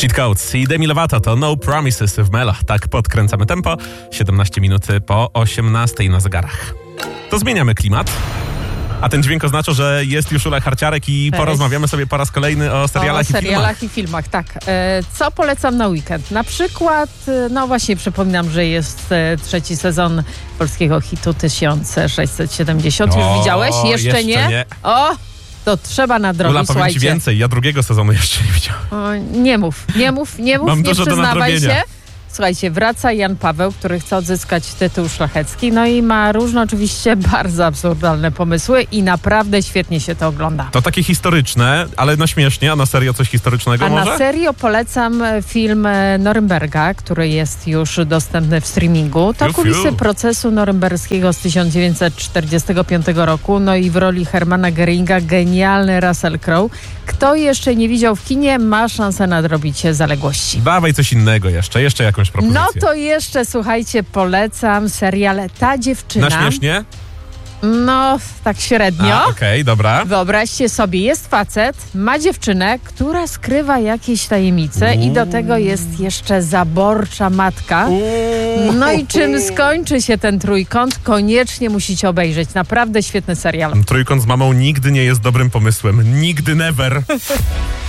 Cheat Codes i Demi Lovato to No Promises w Melo. Tak podkręcamy tempo. 17 minut po 18 na zegarach. To zmieniamy klimat. A ten dźwięk oznacza, że jest już Ula Harciarek i porozmawiamy sobie po raz kolejny o serialach i filmach. I filmach, tak. Co polecam na weekend? Na przykład, no właśnie przypominam, że jest trzeci sezon polskiego hitu 1670. Już widziałeś? Jeszcze nie? O! To trzeba nadrobić, Ula, powiem ci więcej, ja drugiego sezonu jeszcze nie widziałem. O, nie mów, Mam nie dużo do przyznawaj nadrobienia. się. Słuchajcie, wraca Jan Paweł, który chce odzyskać tytuł szlachecki, no i ma różne oczywiście bardzo absurdalne pomysły i naprawdę świetnie się to ogląda. To takie historyczne, ale na śmiesznie, a na serio coś historycznego może? Na serio polecam film Norymberga, który jest już dostępny w streamingu. To kulisy procesu norymberskiego z 1945 roku, no i w roli Hermana Göringa genialny Russell Crowe. Kto jeszcze nie widział w kinie, ma szansę nadrobić zaległości. Dawaj coś innego jeszcze jakąś propozycję. No to jeszcze, słuchajcie, polecam serial Ta dziewczyna. Na śmiesznie? No, tak średnio. Okej, dobra. Wyobraźcie sobie, jest facet, ma dziewczynę, która skrywa jakieś tajemnice i do tego jest jeszcze zaborcza matka. No i czym skończy się ten trójkąt, koniecznie musicie obejrzeć. Naprawdę świetny serial. Trójkąt z mamą nigdy nie jest dobrym pomysłem. Nigdy, never.